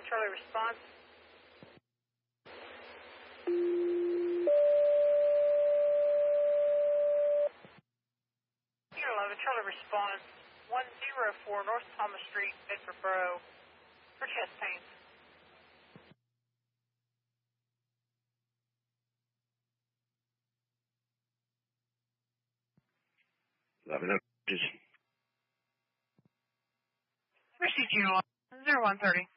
Charlie response. Sierra 11 Charlie response. 104 North Thomas Street, Bedford Borough, for chest pains. Received you 0130.